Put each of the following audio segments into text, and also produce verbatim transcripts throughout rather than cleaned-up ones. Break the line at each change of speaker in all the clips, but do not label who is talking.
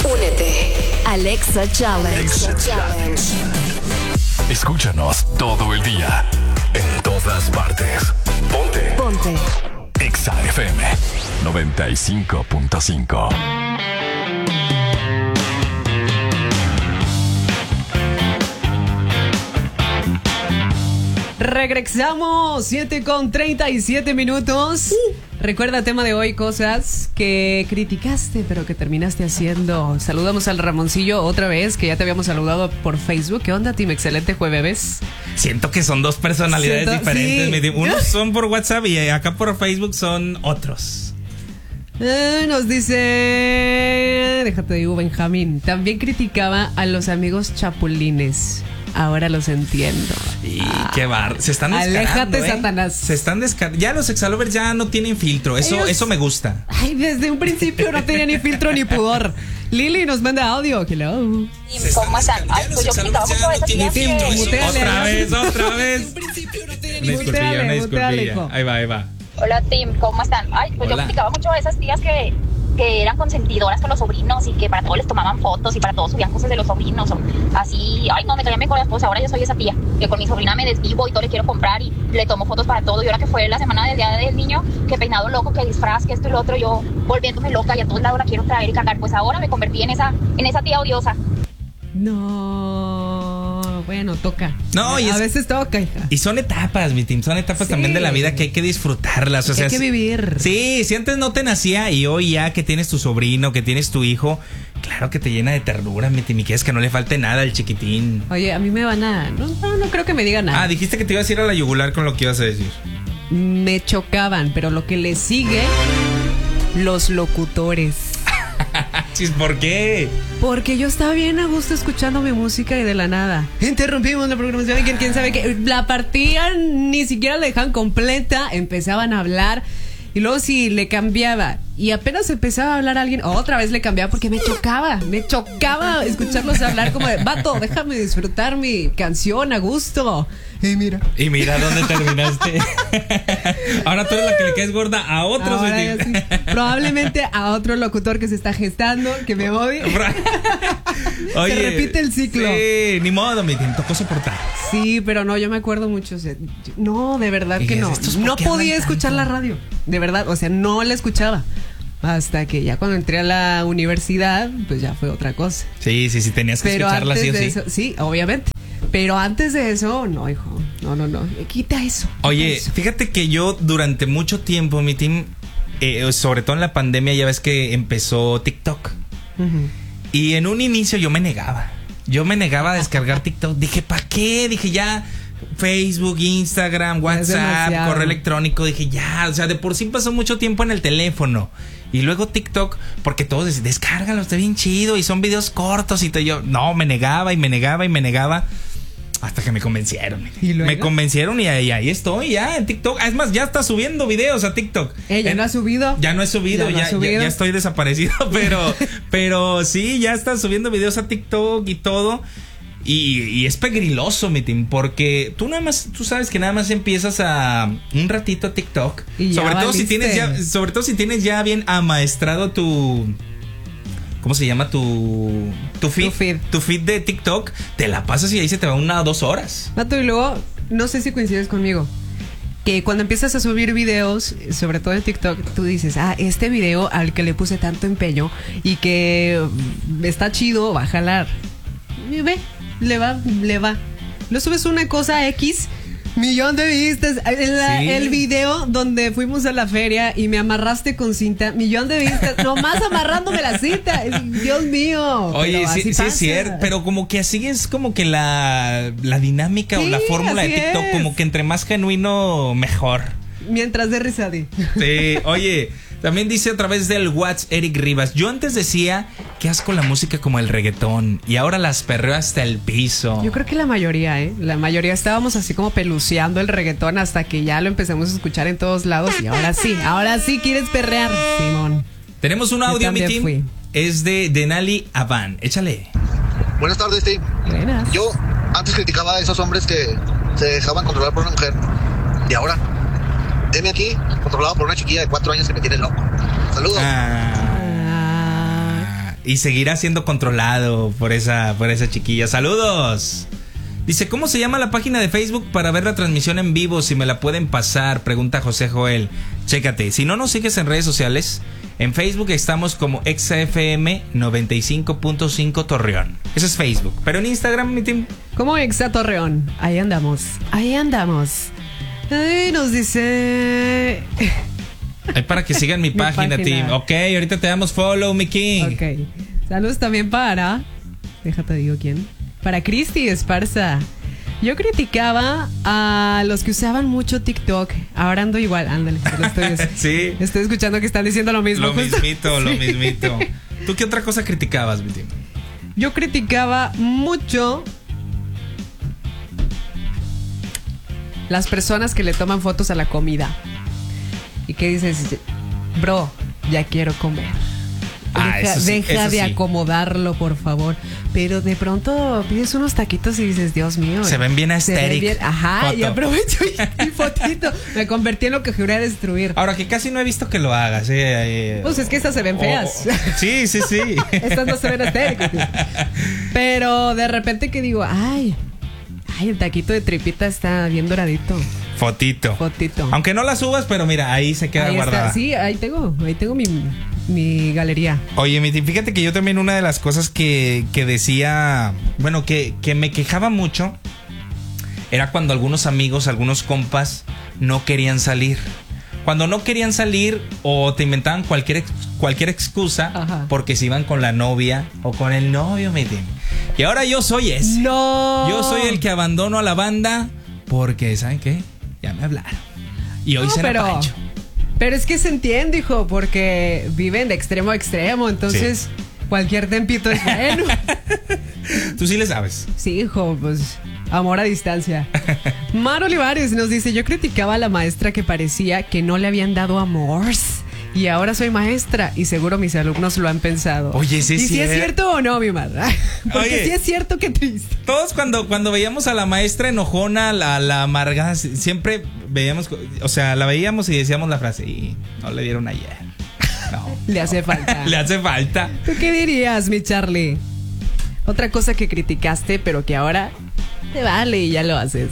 Únete. Alexa Challenge. Alexa Challenge.
Escúchanos todo el día. En todas partes. Ponte.
Ponte.
Exa F M noventa y cinco punto cinco.
Regresamos, siete con treinta y siete minutos. Uh. Recuerda, tema de hoy, cosas que criticaste pero que terminaste haciendo. Saludamos al Ramoncillo otra vez, que ya te habíamos saludado por Facebook. ¿Qué onda, Team? Excelente jueves.
Siento que son dos personalidades
Siento,
diferentes.
sí.
Unos son por WhatsApp y acá por Facebook son otros.
Eh, nos dice, déjate digo, Benjamín. También criticaba a los amigos chapulines. Ahora los entiendo.
Y ah, qué bar. Se están descarando.
Aléjate,
¿eh?
Satanás.
Se están descarando. Ya los exalovers ya no tienen filtro. Eso, Ellos... eso me gusta.
Ay, desde un principio no tenía ni filtro ni pudor. Lili nos manda audio. Hello.
¿Cómo están? Ay, pues yo criticaba mucho a esas tías que...
Otra vez, otra vez. Una disculpilla, una disculpilla. Ahí va, ahí va.
Hola, Tim, ¿cómo están? Ay, pues Hola. Yo criticaba mucho a esas tías que... que eran consentidoras con los sobrinos y que para todos les tomaban fotos y para todos subían cosas de los sobrinos o así. Ay, no, me caía mejor. Pues ahora yo soy esa tía que con mi sobrina me desvivo y todo le quiero comprar y le tomo fotos para todo. Y ahora que fue la semana del día del niño, que peinado loco, que disfraz, que esto y lo otro, yo volviéndome loca y a todos lados la quiero traer y cargar. Pues ahora me convertí en esa, en esa tía odiosa.
No, bueno, toca.
No, y
a
es,
veces toca, hija.
Y son etapas, mi team, son etapas sí. también de la vida que hay que disfrutarlas. O sea,
hay que vivir.
Sí, si antes no te nacía y hoy ya que tienes tu sobrino, que tienes tu hijo, claro que te llena de ternura, mi team, y quieres que no le falte nada al chiquitín.
Oye, a mí me van a... No, no, no creo que me digan nada.
Ah, dijiste que te ibas a ir a la yugular con lo que ibas a decir.
Me chocaban, pero lo que le sigue, los locutores.
¿Por qué?
Porque yo estaba bien a gusto escuchando mi música y de la nada interrumpimos la programación y quién, quién sabe que la partían, ni siquiera la dejaban completa, empezaban a hablar y luego si le cambiaba y apenas empezaba a hablar a alguien, otra vez le cambiaba porque me chocaba, me chocaba escucharlos hablar como de, vato, déjame disfrutar mi canción a gusto. Y mira.
Y mira dónde terminaste. Ahora tú eres la que le caes gorda a otros.
Sí. Probablemente a otro locutor que se está gestando, que me odie.
Oye,
se repite el ciclo.
Sí, ni modo, me tocó soportar.
Sí, pero no, yo me acuerdo mucho. O sea, no, de verdad que no. No podía escuchar la radio. De verdad, o sea, no la escuchaba. Hasta que ya cuando entré a la universidad, pues ya fue otra cosa.
Sí, sí, sí, tenías que
pero
escucharla sí o sí.
Eso, sí, obviamente. Pero antes de eso, no, hijo. No, no, no. Quita eso. Quita
Oye,
eso.
Fíjate que yo durante mucho tiempo, mi team, eh, sobre todo en la pandemia, ya ves que empezó TikTok. Uh-huh. Y en un inicio yo me negaba. Yo me negaba a descargar TikTok. Dije, ¿para qué? Dije, ya... Facebook, Instagram, WhatsApp, correo electrónico. Dije, ya, o sea, de por sí pasó mucho tiempo en el teléfono. Y luego TikTok, porque todos decían, descárgalo, está bien chido. Y son videos cortos. Y te, yo, no, me negaba y me negaba y me negaba. Hasta que me convencieron. ¿Y me convencieron y ahí, ahí estoy, ya en TikTok. Es más, ya está subiendo videos a TikTok.
¿Eh, ¿Ya
en,
no ha subido?
Ya no he subido, ya, no
ya, subido?
ya, ya estoy desaparecido. Pero, pero sí, ya está subiendo videos a TikTok y todo. Y, y es pegriloso, mi team, porque tú nada más, tú sabes que nada más empiezas a un ratito a TikTok.
Y
sobre
ya
todo
valiste.
si tienes ya, sobre todo si tienes ya bien amaestrado tu, ¿cómo se llama? Tu, tu feed,
tu feed,
tu feed de TikTok, te la pasas y ahí se te va una o dos horas.
Mato, y luego, no sé si coincides conmigo, que cuando empiezas a subir videos, sobre todo en TikTok, tú dices, ah, este video al que le puse tanto empeño y que está chido, va a jalar. Y ve. Le va, le va. Lo subes una cosa X, millón de vistas. La, sí. El video donde fuimos a la feria y me amarraste con cinta, millón de vistas. Nomás amarrándome la cinta. Dios mío.
Oye, sí, sí es cierto. Pero como que así es como que la, la dinámica sí, o la fórmula de TikTok. Es. Como que entre más genuino, mejor.
Mientras de risadi.
Sí, oye. También dice a través del WhatsApp Eric Rivas, yo antes decía que asco la música como el reggaetón y ahora las perreo hasta el piso.
Yo creo que la mayoría, ¿eh? La mayoría estábamos así como peluceando el reggaetón hasta que ya lo empezamos a escuchar en todos lados y ahora sí, ahora sí quieres perrear, Simón.
Tenemos un audio, mi team. Fui. Es de Denali Avan. Échale.
Buenas tardes, Tim.
Buenas.
Yo antes criticaba a esos hombres que se dejaban controlar por una mujer y ahora... Deme aquí, controlado por una chiquilla de cuatro años que me tiene loco. Saludos.
Ah, y seguirá siendo controlado por esa, por esa chiquilla. ¡Saludos! Dice, ¿cómo se llama la página de Facebook para ver la transmisión en vivo? Si me la pueden pasar, pregunta José Joel. Chécate, si no nos sigues en redes sociales, en Facebook estamos como Exa F M noventa y cinco punto cinco Torreón. Eso es Facebook. Pero en Instagram, mi team.
Como Exa Torreón. Ahí andamos. Ahí andamos. Ay, nos dice...
Ahí para que sigan mi, mi página, página, team. Ok, ahorita te damos follow, mi king.
Ok. Saludos también para... Déjate digo quién. Para Cristi Esparza. Yo criticaba a los que usaban mucho TikTok. Ahora ando igual, ándale. Estoy,
sí.
Estoy escuchando que están diciendo lo mismo.
Lo
justo.
mismito,
sí.
lo mismito. ¿Tú qué otra cosa criticabas, mi team?
Yo criticaba mucho las personas que le toman fotos a la comida. Y que dices, bro, ya quiero comer.
Ah,
deja
eso sí,
deja
eso
de
sí.
acomodarlo, por favor. Pero de pronto pides unos taquitos y dices, Dios mío.
Se ven bien aesthetic.
Ajá,
Foto.
y aprovecho y, y fotito. Me convertí en lo que juré destruir.
Ahora que casi no he visto que lo hagas. Eh, eh,
Pues es que estas se ven feas.
Oh, oh. Sí, sí, sí.
Estas no se ven aesthetic. Pero de repente que digo, ay, ay, el taquito de tripita está bien doradito.
Fotito.
Fotito.
Aunque no la subas, pero mira, ahí se queda
ahí
guardada.
Está. Sí, ahí tengo, ahí tengo mi, mi galería.
Oye, mi, fíjate que yo también una de las cosas que, que decía, bueno, que, que me quejaba mucho, era cuando algunos amigos, algunos compas, no querían salir. Cuando no querían salir o te inventaban cualquier, cualquier excusa, ajá, porque se iban con la novia o con el novio, me dicen. Y ahora yo soy ese.
No.
Yo soy el que abandono a la banda porque, ¿saben qué? Ya me hablaron. Y hoy
no,
se
pero,
la pancho.
Pero es que se entiende, hijo, porque viven de extremo a extremo. Entonces, sí, cualquier tempito es bueno.
Tú sí le sabes.
Sí, hijo, pues amor a distancia. Mar Olivares nos dice, yo criticaba a la maestra que parecía que no le habían dado amor. Y ahora soy maestra y seguro mis alumnos lo han pensado.
Oye, sí,
¿Y
sí
si es cierto o no, mi madre? Porque
Oye,
sí es cierto, qué triste.
Todos cuando, cuando veíamos a la maestra enojona, la, la amargada, siempre veíamos, o sea, la veíamos y decíamos la frase, y no le dieron ayer. No.
Le hace falta.
Le hace falta.
¿Tú qué dirías, mi Charlie? Otra cosa que criticaste, pero que ahora te vale y ya lo haces.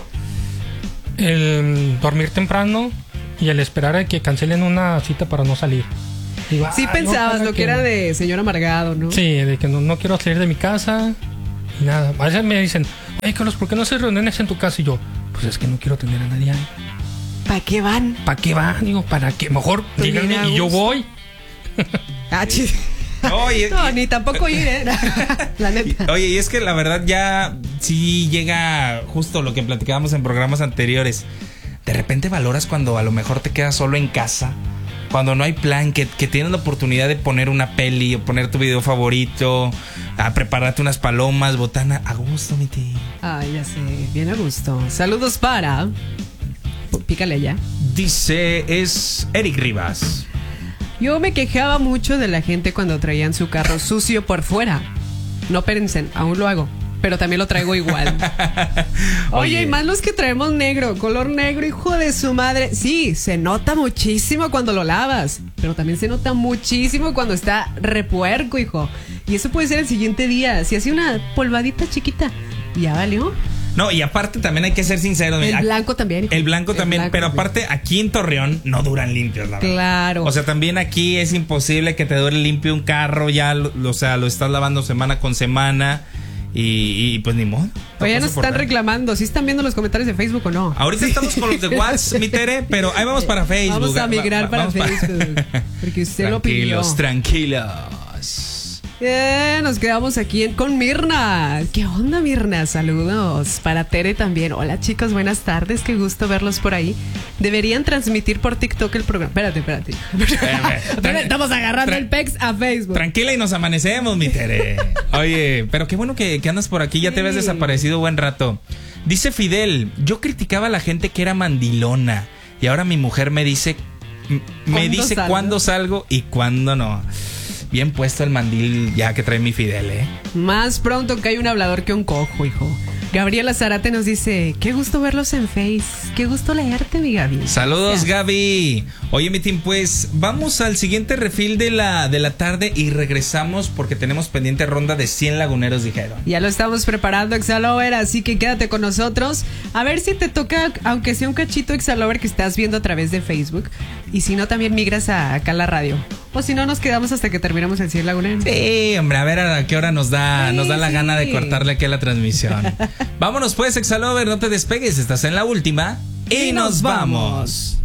El dormir temprano y el esperar a que cancelen una cita para no salir. Digo,
sí, pensabas lo que, que era de señor amargado, ¿no?
Sí, de que no, no quiero salir de mi casa y nada. A veces me dicen, oye, Carlos, ¿por qué no haces reuniones en tu casa? Y yo, pues es que no quiero tener a nadie ahí.
¿Para qué van?
¿Para qué van? Digo, ¿para qué? Mejor díganme y yo voy.
Ah, chis.
Oye,
no, ni tampoco ir, ¿eh? La neta.
Oye, y es que la verdad ya sí llega justo lo que platicábamos en programas anteriores. De repente valoras cuando a lo mejor te quedas solo en casa, cuando no hay plan, que, que tienes la oportunidad de poner una peli o poner tu video favorito, a prepararte unas palomas, botana, a gusto, mi tío.
Ay, ya sé, bien a gusto. Saludos para... Pícale ya.
Dice, es Eric Rivas.
Yo me quejaba mucho de la gente cuando traían su carro sucio por fuera. No pérense, aún lo hago, pero también lo traigo igual. Oye, y más los que traemos negro, color negro, hijo de su madre. Sí, se nota muchísimo cuando lo lavas, pero también se nota muchísimo cuando está repuerco, hijo. Y eso puede ser el siguiente día. Si hace una polvadita chiquita, ya valió.
No, y aparte también hay que ser sinceros.
El blanco también.
El blanco
el
también,
blanco
pero
también.
aparte aquí en Torreón no duran limpios, la verdad.
Claro.
O sea, también aquí es imposible que te dure limpio un carro, ya, lo, o sea, lo estás lavando semana con semana y, y pues ni modo.
Oye, ya nos están reclamando. ¿Sí están viendo los comentarios de Facebook o no?
Ahorita sí. Estamos con los de WhatsApp, mi Tere, pero ahí vamos para Facebook.
Vamos a migrar
va, va,
para Facebook. Para... Porque usted lo pidió.
Tranquilos, tranquilos.
Eh, nos quedamos aquí en, con Mirna. ¿Qué onda, Mirna? Saludos para Tere también. Hola, chicos, buenas tardes. Qué gusto verlos por ahí. Deberían transmitir por TikTok el programa. Espérate, espérate. espérate estamos agarrando el pex a Facebook.
Tranquila y nos amanecemos, mi Tere. Oye, pero qué bueno que, que andas por aquí. Ya sí. Te ves desaparecido buen rato. Dice Fidel, yo criticaba a la gente que era mandilona y ahora mi mujer me dice, me dice salgo? cuándo salgo y cuándo no. Bien puesto el mandil ya que trae mi Fidel, ¿eh?
Más pronto que hay un hablador que un cojo, hijo. Gabriela Zarate nos dice, qué gusto verlos en Face, qué gusto leerte, mi Gaby.
Saludos,
Gracias.
Gaby. Oye, mi team, pues vamos al siguiente refil de la, de la tarde y regresamos porque tenemos pendiente ronda de cien laguneros, dijeron.
Ya lo estamos preparando, Exalover, así que quédate con nosotros. A ver si te toca, aunque sea un cachito Exalover que estás viendo a través de Facebook. Y si no, también migras a, acá a la radio. O si no, nos quedamos hasta que terminamos el cien laguneros.
Sí, hombre, a ver a qué hora nos da,
Sí,
nos da la
sí.
gana de cortarle aquí a la transmisión. Vámonos pues, Exalover, no te despegues, estás en la última. Y,
Y
nos
nos
vamos.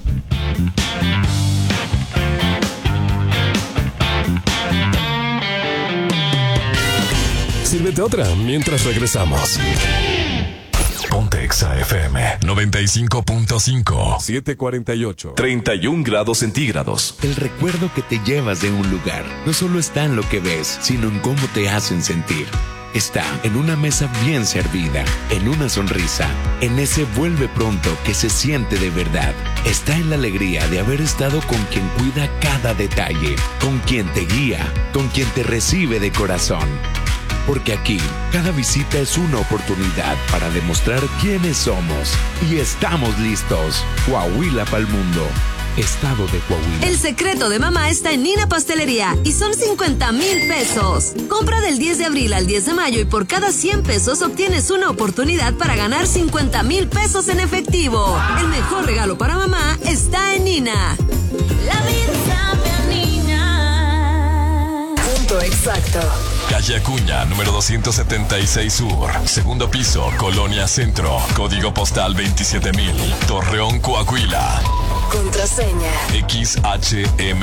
Sírvete otra mientras regresamos. Ponte Exa F M noventa y cinco punto cinco.
siete cuarenta y ocho.
treinta y un grados centígrados.
El recuerdo que te llevas de un lugar no solo está en lo que ves, sino en cómo te hacen sentir. Está en una mesa bien servida, en una sonrisa, en ese vuelve pronto que se siente de verdad. Está en la alegría de haber estado con quien cuida cada detalle, con quien te guía, con quien te recibe de corazón. Porque aquí, cada visita es una oportunidad para demostrar quiénes somos. Y estamos listos. Coahuila pa'l mundo. Estado de Coahuila.
El secreto de mamá está en Nina Pastelería y son cincuenta mil pesos. Compra del diez de abril al diez de mayo y por cada cien pesos obtienes una oportunidad para ganar cincuenta mil pesos en efectivo. El mejor regalo para mamá está en Nina. La vida sabe a Nina. Punto exacto.
Calle Acuña, número doscientos setenta y seis Sur. Segundo piso, Colonia Centro. Código postal veintisiete mil. Torreón, Coahuila.
Contraseña.
X H M